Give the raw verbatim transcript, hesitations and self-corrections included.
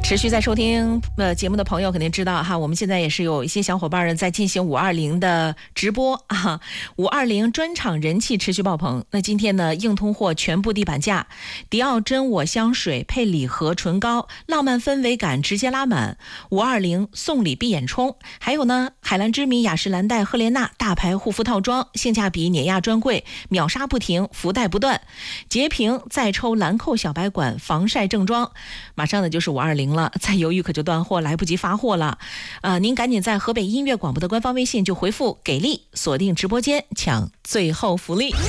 持续在收听呃节目的朋友肯定知道哈，我们现在也是有一些小伙伴在进行五二零的直播啊，五二零专场人气持续爆棚。那今天呢，硬通货全部地板价，迪奥真我香水配礼盒唇膏，浪漫氛围感直接拉满。五二零送礼闭眼冲，还有呢，海蓝之谜雅诗兰黛赫莲娜大牌护肤套装，性价比碾压专柜，秒杀不停，福袋不断。洁屏再抽兰蔻小白管防晒正装，马上呢就是五二零了。再犹豫可就断货，来不及发货了。呃，您赶紧在河北音乐广播的官方微信就回复给力，锁定直播间抢最后福利。